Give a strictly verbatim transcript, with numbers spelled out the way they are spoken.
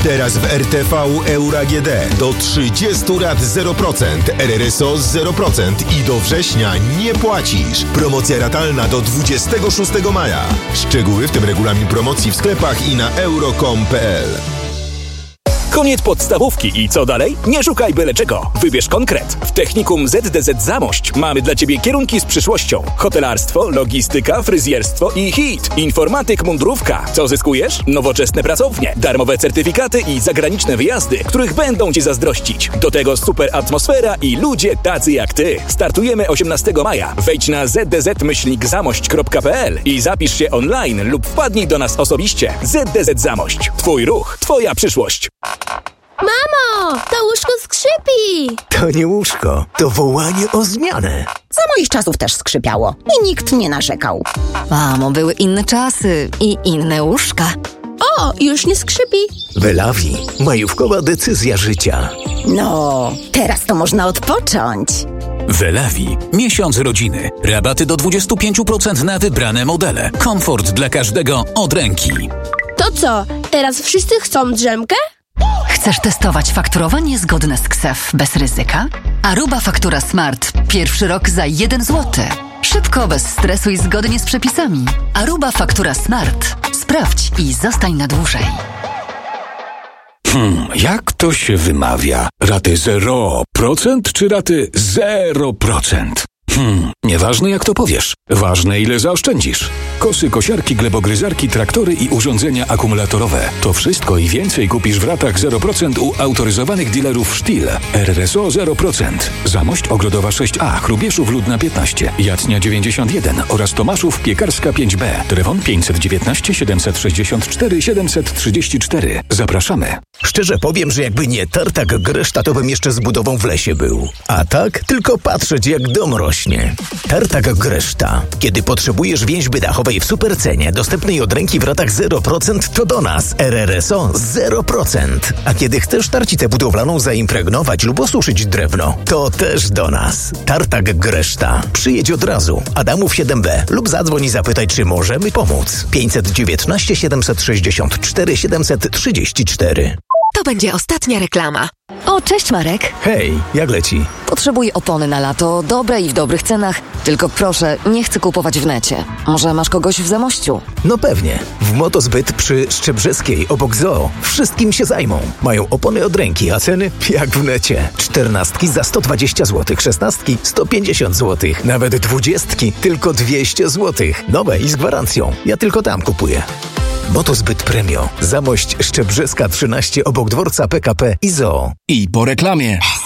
Teraz w R T V Euro A G D do trzydziestu rat zero procent, R R S O zero procent i do września nie płacisz. Promocja ratalna do dwudziestego szóstego maja. Szczegóły, w tym regulamin promocji w sklepach i na euro kropka com kropka p l. Koniec podstawówki i co dalej? Nie szukaj byle czego. Wybierz konkret. W Technikum Z D Z Zamość mamy dla Ciebie kierunki z przyszłością. Hotelarstwo, logistyka, fryzjerstwo i hit. Informatyk, mundurówka. Co zyskujesz? Nowoczesne pracownie, darmowe certyfikaty i zagraniczne wyjazdy, których będą Ci zazdrościć. Do tego super atmosfera i ludzie tacy jak Ty. Startujemy osiemnastego maja. Wejdź na z d z myślnik zamość kropka p l i zapisz się online lub wpadnij do nas osobiście. Z D Z Zamość. Twój ruch, Twoja przyszłość. Mamo, to łóżko skrzypi! To nie łóżko, to wołanie o zmianę. Za moich czasów też skrzypiało i nikt nie narzekał. Mamo, były inne czasy i inne łóżka. O, już nie skrzypi. Welawi, majówkowa decyzja życia. No, teraz to można odpocząć. Welawi. Miesiąc rodziny. Rabaty do dwadzieścia pięć procent na wybrane modele. Komfort dla każdego od ręki. To co, teraz wszyscy chcą drzemkę? Chcesz testować fakturowanie zgodne z K S E F bez ryzyka? Aruba Faktura Smart. Pierwszy rok za jeden złoty. Szybko, bez stresu i zgodnie z przepisami. Aruba Faktura Smart. Sprawdź i zostań na dłużej. Hmm, jak to się wymawia? Raty zero procent czy raty zero procent? Hmm, nieważne jak to powiesz. Ważne ile zaoszczędzisz. Kosy, kosiarki, glebogryzarki, traktory i urządzenia akumulatorowe. To wszystko i więcej kupisz w ratach zero procent u autoryzowanych dealerów Stihl. R R S O zero procent. Zamość Ogrodowa sześć A, Hrubieszów Ludna piętnaście, Jacnia dziewięćdziesiąt jeden oraz Tomaszów Piekarska pięć B. Telefon pięćset dziewiętnaście siedemset sześćdziesiąt cztery siedemset trzydzieści cztery. Zapraszamy. Szczerze powiem, że jakby nie tartak Greszta, to bym jeszcze z budową w lesie był. A tak tylko patrzeć jak dom rośnie. Tartak Greszta. Kiedy potrzebujesz więźby dachowej w supercenie, dostępnej od ręki w ratach zero procent, to do nas. R R S O zero procent. A kiedy chcesz tarcicę budowlaną zaimpregnować lub osuszyć drewno, to też do nas. Tartak Greszta. Przyjedź od razu. Adamów siedem B lub zadzwoń i zapytaj, czy możemy pomóc. pięćset dziewiętnaście siedemset sześćdziesiąt cztery siedemset trzydzieści cztery. To będzie ostatnia reklama. O, cześć Marek. Hej, jak leci? Potrzebuję opony na lato, dobre i w dobrych cenach. Tylko proszę, nie chcę kupować w necie. Może masz kogoś w Zamościu? No pewnie. W Motozbyt przy Szczebrzeskiej obok Zoo wszystkim się zajmą. Mają opony od ręki, a ceny jak w necie. Czternastki za sto dwadzieścia złotych, szesnastki sto pięćdziesiąt złotych, nawet dwudziestki tylko dwieście złotych. Nowe i z gwarancją. Ja tylko tam kupuję. Motozbyt Premio. Zamość Szczebrzeska trzynaście obok dworca P K P i Zoo. I po reklamie.